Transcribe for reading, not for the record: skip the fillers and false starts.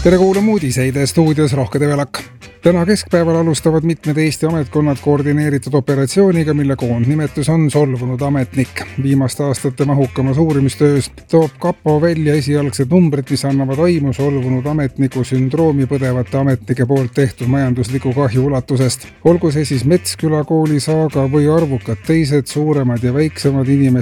Tere kuulama uudiseid stuudios Rohke Develak. Täna keskpäeval alustavad mitmed Eesti ametkonnad koordineeritud operatsiooniga, mille koondnimetus on solvunud ametnik. Viimaste aastate mahukamas uurimistöös toob Kapo välja esialgsed numbrid, mis annavad aimu solvunud ametniku sündroomi põdevate ametnike poolt tehtud majandusliku kahju ulatusest. Olgu see siis Metsküla kooli saaga või arvukad teised suuremad ja väiksemad inimeste